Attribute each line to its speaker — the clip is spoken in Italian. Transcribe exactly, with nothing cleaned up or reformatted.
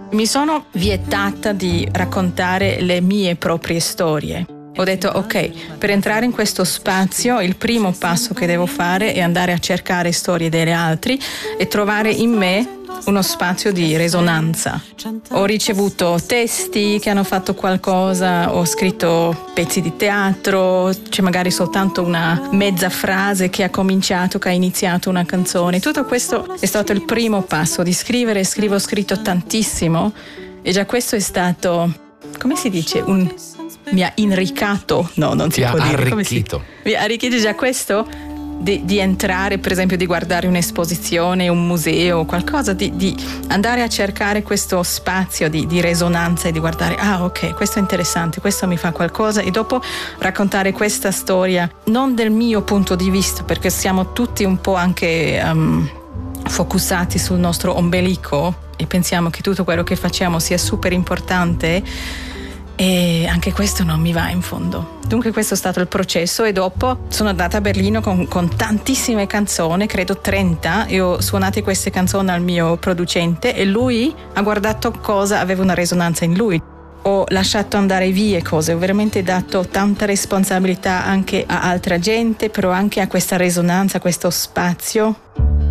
Speaker 1: Mi sono vietata di raccontare le mie proprie storie. Ho detto, ok, per entrare in questo spazio il primo passo che devo fare è andare a cercare storie degli altri e trovare in me uno spazio di risonanza. Ho ricevuto testi che hanno fatto qualcosa, ho scritto pezzi di teatro, c'è magari soltanto una mezza frase che ha cominciato, che ha iniziato una canzone. Tutto questo è stato il primo passo di scrivere. Scrivo, ho scritto tantissimo e già questo è stato, come si dice, un... mi ha inricato, no, non si
Speaker 2: Ti
Speaker 1: può
Speaker 2: ha
Speaker 1: dire.
Speaker 2: arricchito.
Speaker 1: Come si... Mi ha arricchito già questo. Di, di entrare, per esempio, di guardare un'esposizione, un museo, qualcosa, di, di andare a cercare questo spazio di, di risonanza e di guardare, ah ok, questo è interessante, questo mi fa qualcosa, e dopo raccontare questa storia, non del mio punto di vista, perché siamo tutti un po' anche um, focussati sul nostro ombelico e pensiamo che tutto quello che facciamo sia super importante. E anche questo non mi va in fondo. Dunque questo è stato il processo e dopo sono andata a Berlino con, con tantissime canzoni, credo trenta, e ho suonato queste canzoni al mio producente e lui ha guardato cosa aveva una risonanza in lui. Ho lasciato andare via cose, ho veramente dato tanta responsabilità anche a altra gente, però anche a questa risonanza, a questo spazio